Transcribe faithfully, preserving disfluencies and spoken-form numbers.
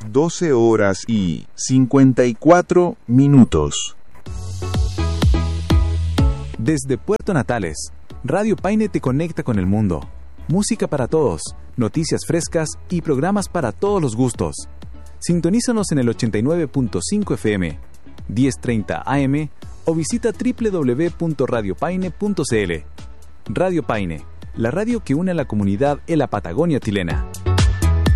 doce horas y cincuenta y cuatro minutos. Desde Puerto Natales, Radio Paine te conecta con el mundo. Música para todos, noticias frescas y programas para todos los gustos. Sintonízanos en el ochenta y nueve punto cinco F M, diez treinta A M o visita doble u doble u doble u punto radio paine punto c l. Radio Paine, la radio que une a la comunidad en la Patagonia chilena.